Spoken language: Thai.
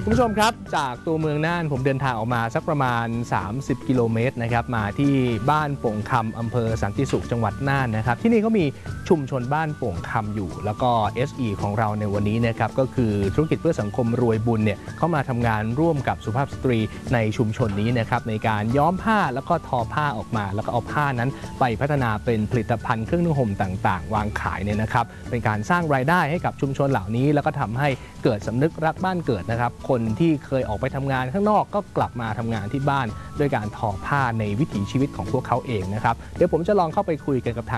คุณผู้ชมครับจากตัวเมืองน่านผมเดินทางออกมาสักประมาณ30กิโลเมตรนะครับมาที่บ้านโป่งคำอำเภอสันติสุขจังหวัดน่านนะครับที่นี่เขามีชุมชนบ้านโป่งคำอยู่แล้วก็ SE ของเราในวันนี้นะครับก็คือธุรกิจเพื่อสังคมรวยบุญเนี่ยเข้ามาทำงานร่วมกับสุภาพสตรีในชุมชนนี้นะครับในการย้อมผ้าแล้วก็ทอผ้าออกมาแล้วก็เอาผ้านั้นไปพัฒนาเป็นผลิตภัณฑ์เครื่องนุ่งห่มต่างๆวางขายเนี่ยนะครับเป็นการสร้างรายได้ให้กับชุมชนเหล่านี้แล้วก็ทำให้เกิดสำนึกรักบ้านเกิดนะครับคนที่เคยออกไปทำงานข้างนอกก็กลับมาทำงานที่บ้านด้วยการทอผ้าในวิถีชีวิตของพวกเขาเองนะครับเดี๋ยวผมจะลองเข้าไปคุยกันกับทาง